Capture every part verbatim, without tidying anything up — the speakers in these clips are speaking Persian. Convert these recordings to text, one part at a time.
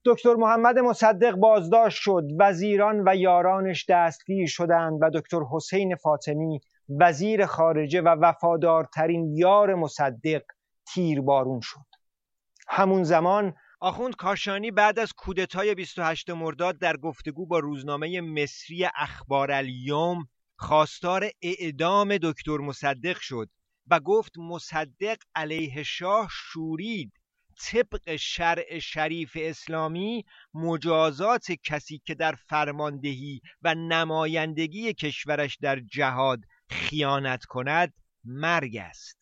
دکتر محمد مصدق بازداشت شد، وزیران و یارانش دستگیر شدند و دکتر حسین فاطمی وزیر خارجه و وفادارترین یار مصدق تیربارون شد. همون زمان آخوند کاشانی بعد از کودتای بیست و هشتم مرداد در گفتگو با روزنامه مصری اخبار الیوم خواستار اعدام دکتر مصدق شد و گفت مصدق علیه شاه شورید. طبق شرع شریف اسلامی مجازات کسی که در فرماندهی و نمایندگی کشورش در جهاد خیانت کند مرگ است.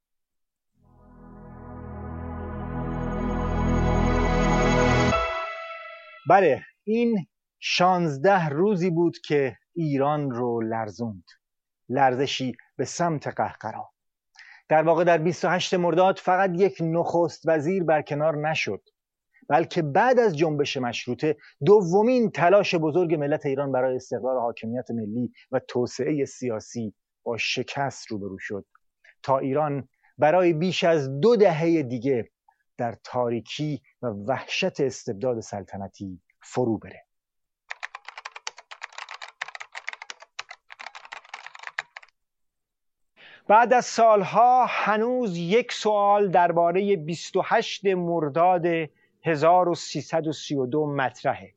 بله، این شانزده روزی بود که ایران رو لرزوند، لرزشی به سمت قهقرا. در واقع در بیست و هشتم مرداد فقط یک نخست وزیر برکنار نشد، بلکه بعد از جنبش مشروطه دومین تلاش بزرگ ملت ایران برای استقرار حاکمیت ملی و توسعه سیاسی با شکست روبرو شد تا ایران برای بیش از دو دهه دیگه در تاریکی و وحشت استبداد سلطنتی فرو بره. بعد از سالها هنوز یک سوال درباره بیست و هشتم مرداد هزار و سیصد و سی و دو مطرحه.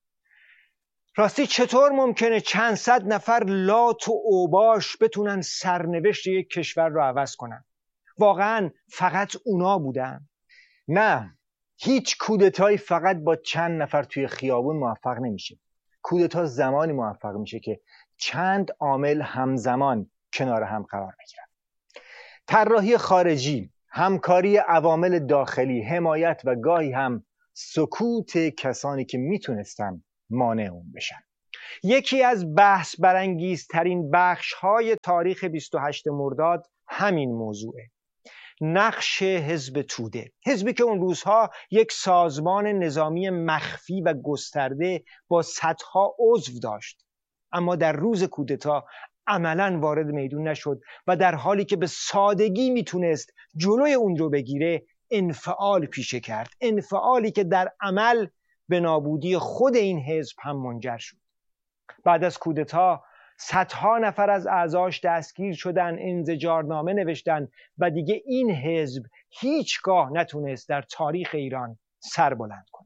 راستی چطور ممکنه چند صد نفر لات و اوباش بتونن سرنوشت یک کشور رو عوض کنن؟ واقعا فقط اونا بودن؟ نه، هیچ کودتایی فقط با چند نفر توی خیابون موفق نمیشه. کودتا زمانی موفق میشه که چند عامل همزمان کنار هم قرار بگیرن. طراحی خارجی، همکاری عوامل داخلی، حمایت و گاهی هم سکوت کسانی که میتونستن مانع اون بشن. یکی از بحث برانگیزترین بخش‌های تاریخ بیست و هشتم مرداد همین موضوعه. نقش حزب توده، حزبی که اون روزها یک سازمان نظامی مخفی و گسترده با صدها عضو داشت، اما در روز کودتا عملاً وارد میدون نشد و در حالی که به سادگی میتونست جلوی اون رو بگیره انفعال پیشه کرد، انفعالی که در عمل به نابودی خود این حزب هم منجر شد. بعد از کودتا صدها نفر از اعضاش دستگیر شدن، انزجارنامه نوشتن و دیگه این حزب هیچگاه نتونست در تاریخ ایران سر بلند کنه.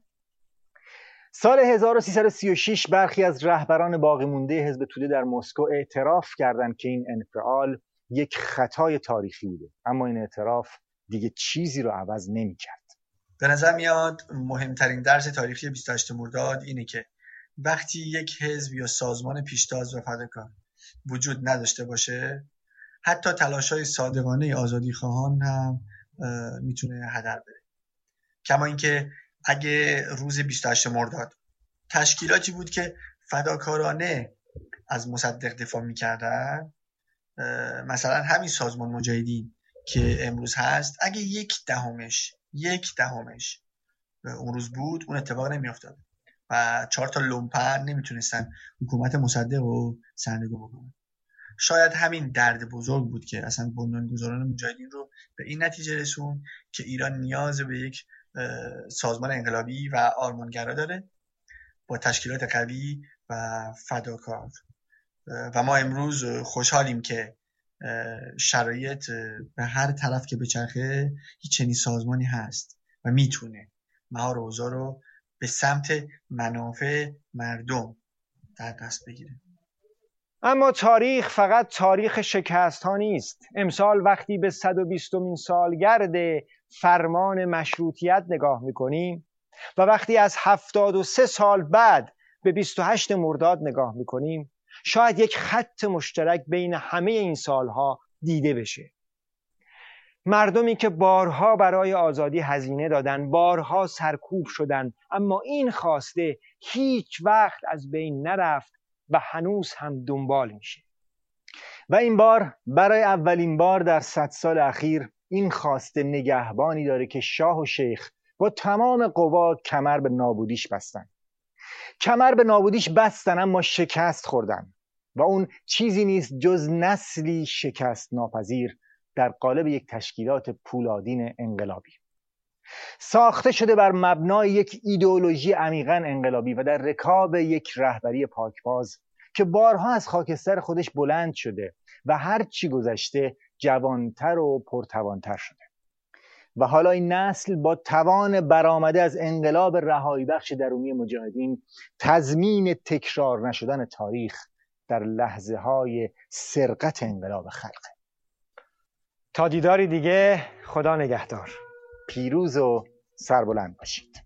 سال هزار و سیصد و سی و شش برخی از رهبران باقی مونده حزب توده در مسکو اعتراف کردند که این انفعال یک خطای تاریخی بوده، اما این اعتراف دیگه چیزی رو عوض نمی‌کرد. به نظر میاد مهمترین درس تاریخی بیست و هشتم مرداد اینه که وقتی یک حزب یا سازمان پیشتاز و فداکار وجود نداشته باشه، حتی تلاش‌های صادقانه آزادیخواهان هم میتونه هدر بره. کما اینکه اگه روز بیست و هشتم مرداد تشکیلاتی بود که فداکارانه از مصدق دفاع میکردن، مثلا همین سازمان مجاهدین که امروز هست، اگه یک دهمش یک دهمش اون روز بود اون اتفاق نمیافتاد و چهار تا لومپن نمیتونستن حکومت مصدق رو سرنگون بکنن. شاید همین درد بزرگ بود که اصلا بنیانگذاران مجاهدین رو به این نتیجه رسون که ایران نیاز به یک سازمان انقلابی و آرمانگرا داره با تشکیلات قوی و فداکار. و ما امروز خوشحالیم که شرایط به هر طرف که بچرخه هیچ چنین سازمانی هست و میتونه مهار اوضاع رو به سمت منافع مردم در دست بگیره. اما تاریخ فقط تاریخ شکست ها نیست. امسال وقتی به صد و بیستمین سالگرد فرمان مشروطیت نگاه میکنیم و وقتی از هفتاد و سه سال بعد به بیست و هشتم مرداد نگاه میکنیم، شاید یک خط مشترک بین همه این سالها دیده بشه. مردمی که بارها برای آزادی هزینه دادن، بارها سرکوب شدن، اما این خواسته هیچ وقت از بین نرفت و هنوز هم دنبال میشه. و این بار برای اولین بار در صد سال اخیر این خواسته نگهبانی داره که شاه و شیخ با تمام قوا کمر به نابودیش بستن. کمر به نابودیش بستن اما شکست خوردن و اون چیزی نیست جز نسلی شکست ناپذیر در قالب یک تشکیلات پولادین انقلابی. ساخته شده بر مبنای یک ایدئولوژی عمیقاً انقلابی و در رکاب یک رهبری پاکباز که بارها از خاکستر خودش بلند شده و هر چی گذشته جوانتر و پرتوانتر شده. و حالا این نسل با توان برآمده از انقلاب رهایی بخش درونی مجاهدین تضمین تکرار نشدن تاریخ در لحظه های سرقت انقلاب خلقه. تا دیداری دیگه، خدا نگهدار. پیروز و سربلند باشید.